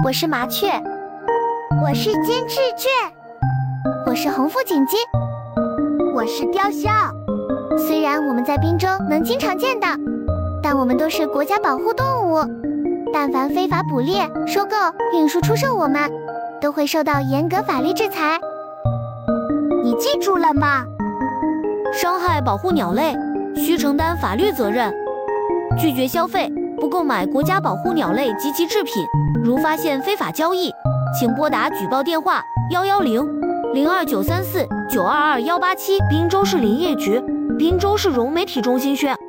我是麻雀， 我是金翅雀， 我是红腹锦鸡， 我是雕鸮。 虽然我们在滨州能经常见到，但我们都是国家保护动物。但凡非法捕猎、收购、运输、出售我们，都会受到严格法律制裁。 你记住了吗？ 伤害保护鸟类，需承担法律责任。拒绝消费，不购买国家保护鸟类及其制品。如发现非法交易，请拨打举报电话110-02934-922-187，滨州市林业局，滨州市融媒体中心宣。